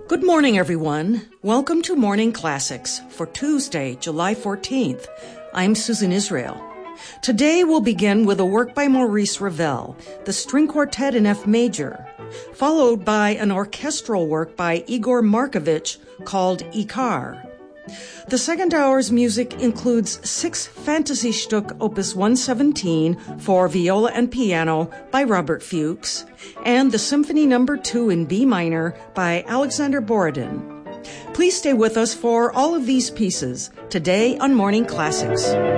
Good morning, everyone. Welcome to Morning Classics for Tuesday, July 14th. I'm Susan Israel. Today we'll begin with a work by Maurice Ravel, the String Quartet in F major, followed by an orchestral work by Igor Markovich called Ikar. The second hour's music includes 6 Fantasy-Stück Opus 117 for viola and piano by Robert Fuchs, and the Symphony No. 2 in B minor by Alexander Borodin. Please stay with us for all of these pieces today on Morning Classics.